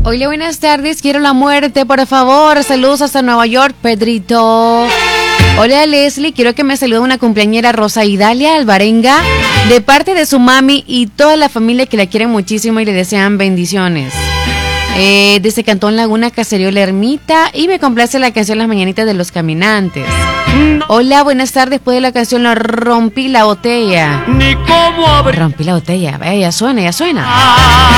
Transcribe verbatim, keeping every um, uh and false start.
Hola, buenas tardes. Quiero la muerte, por favor. Saludos hasta Nueva York, Pedrito. Hola, Leslie. Quiero que me salude una cumpleañera, Rosa Idalia Alvarenga, de parte de su mami y toda la familia que la quieren muchísimo y le desean bendiciones. Eh, desde Cantón Laguna, Caserío La Ermita, y me complace la canción Las Mañanitas de los Caminantes. Hola, buenas tardes. Después de la canción la Rompí la Botella. Ni cómo abrir. Rompí la botella. Vaya, ya suena, ya suena.